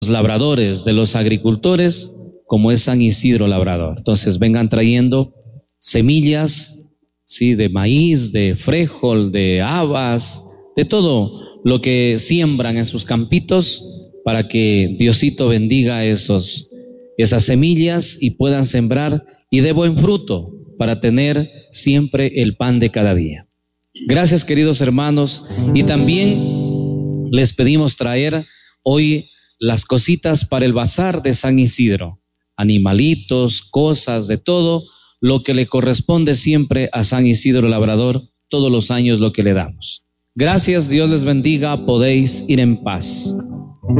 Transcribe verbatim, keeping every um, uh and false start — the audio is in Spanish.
labradores, de los agricultores, como es San Isidro Labrador. Entonces vengan trayendo semillas, sí, de maíz, de frijol, de habas, de todo lo que siembran en sus campitos, para que Diosito bendiga esos, esas semillas y puedan sembrar y de buen fruto para tener siempre el pan de cada día. Gracias, queridos hermanos, y también les pedimos traer hoy las cositas para el bazar de San Isidro, animalitos, cosas, de todo lo que le corresponde siempre a San Isidro Labrador, todos los años lo que le damos. Gracias, Dios les bendiga, podéis ir en paz.